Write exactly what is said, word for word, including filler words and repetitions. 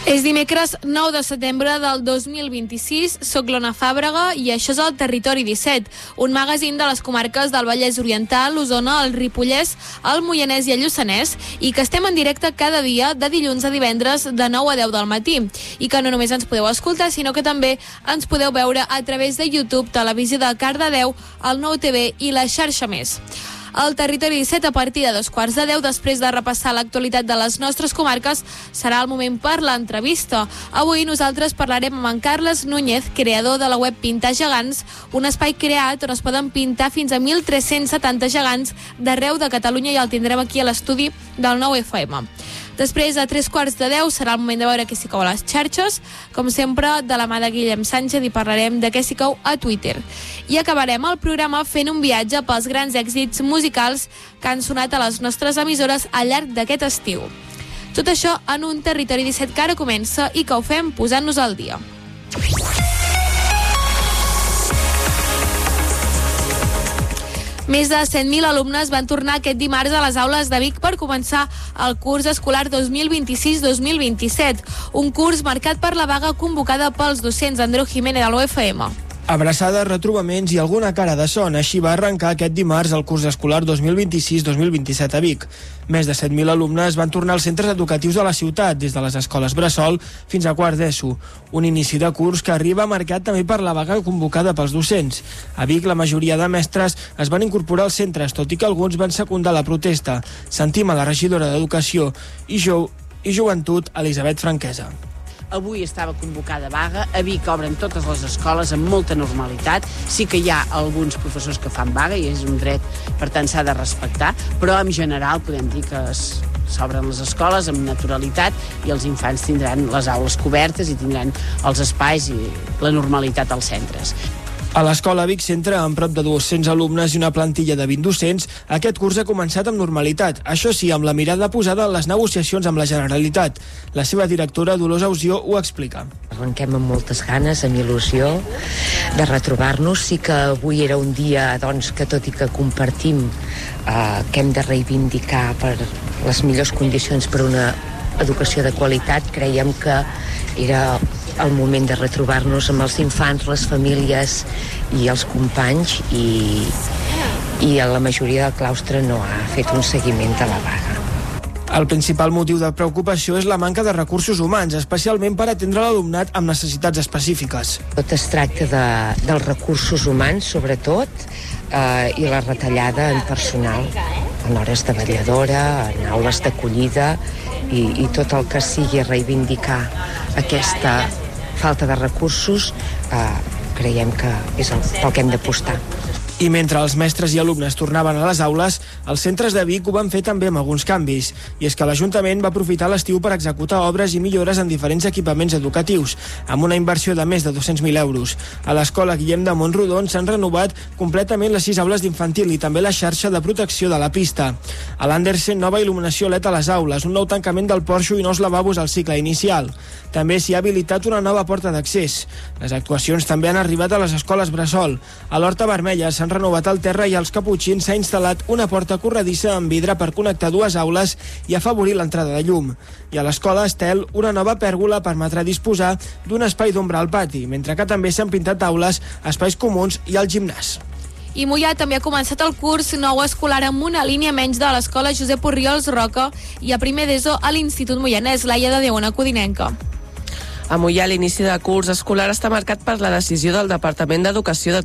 És dimecres nou de setembre del dos mil vint-i-sis, soc l'Ona Fàbrega i això és el Territori disset, un magazín de les comarques del Vallès Oriental, l'Osona, el Ripollès, el Moianès i el Lluçanès, i que estem en directe cada dia de dilluns a divendres de nou a deu del matí, i que no només ens podeu escoltar, sinó que també ens podeu veure a través de YouTube, Televisió de Cardedeu, el Nou T V i la xarxa Més. El Territori disset, a partir de dos quarts de deu, després de repassar l'actualitat de les nostres comarques, serà el moment per l'entrevista. Avui nosaltres parlarem amb en Carles Núñez, creador de la web Pintar Gegants, un espai creat on es poden pintar fins a mil tres-cents setanta gegants d'arreu de Catalunya, i el tindrem aquí a l'estudi del nou F M. Després, a tres quarts de deu, serà el moment de veure què s'hi cou a les xarxes. Com sempre, de la mà de Guillem Sánchez, i parlarem de què s'hi cou a Twitter. I acabarem el programa fent un viatge pels grans èxits musicals que han sonat a les nostres emissores al llarg d'aquest estiu. Tot això en un Territori disset que ara comença i que ho fem posant-nos al dia. Més de cent mil alumnes van tornar aquest dimarts a les aules de Vic per començar el curs escolar dos mil vint-i-sis dos mil vint-i-set, un curs marcat per la vaga convocada pels docents. Andreu Jiménez, de l'U F M. Abraçades, retrobaments i alguna cara de son. Així va arrencar aquest dimarts el curs escolar dos mil vint-i-sis dos mil vint-i-set a Vic. Més de set mil alumnes van tornar als centres educatius de la ciutat, des de les escoles bressol fins a quart d'ESO. Un inici de curs que arriba marcat també per la vaga convocada pels docents. A Vic, la majoria de mestres es van incorporar als centres, tot i que alguns van secundar la protesta. Sentim a la regidora d'Educació i, jo, i Joventut, Elisabet Franquesa. Avui estava convocada vaga, a Vic obren totes les escoles amb molta normalitat, sí que hi ha alguns professors que fan vaga i és un dret, per tant s'ha de respectar, però en general podem dir que s'obren les escoles amb naturalitat i els infants tindran les aules cobertes i tindran els espais i la normalitat als centres. A l'escola Vic Centre, amb prop de dos-cents alumnes i una plantilla de vint docents, aquest curs ha començat amb normalitat. Això sí, amb la mirada posada en les negociacions amb la Generalitat. La seva directora, Dolors Ausió, ho explica. Arrenquem amb moltes ganes, amb il·lusió, de retrobar-nos. Sí que avui era un dia doncs, que, tot i que compartim eh, que hem de reivindicar per les millors condicions per una educació de qualitat, creiem que era el moment de retrobar-nos amb els infants, les famílies i els companys, i, i la majoria del claustre no ha fet un seguiment de la vaga. El principal motiu de preocupació és la manca de recursos humans, especialment per atendre l'alumnat amb necessitats específiques. Tot es tracta de, dels recursos humans, sobretot, eh, i la retallada en personal, en hores de vetlladora, en aules d'acollida, i, i tot el que sigui reivindicar aquesta falta de recursos, eh, creiem que és el, pel que hem d'apostar. I mentre els mestres i alumnes tornaven a les aules, els centres de Vic ho van fer també amb alguns canvis. I és que l'Ajuntament va aprofitar l'estiu per executar obres i millores en diferents equipaments educatius, amb una inversió de més de dos-cents mil euros. A l'escola Guillem de Montrodon s'han renovat completament les sis aules d'infantil i també la xarxa de protecció de la pista. A l'Andersen, nova il·luminació L E D a les aules, un nou tancament del porxo i nous lavabos al cicle inicial. També s'hi ha habilitat una nova porta d'accés. Les actuacions també han arribat a les escoles bressol. A l'Horta Vermella s'han renovat el terra i als Caputxins s'ha instal·lat una porta corredissa amb vidre per connectar dues aules i afavorir l'entrada de llum. I a l'escola Estel, una nova pèrgola permetrà disposar d'un espai d'ombra al pati, mentre que també s'han pintat aules, espais comuns i el gimnàs. I Moià també ha començat el curs nou escolar amb una línia menys de l'escola Josep Orriols Roca i a primer d'ESO a l'Institut Moianès, Laia de Déu, una codinenca. A Moià, l'inici de curs escolar està marcat per la decisió del Departament d'Educació de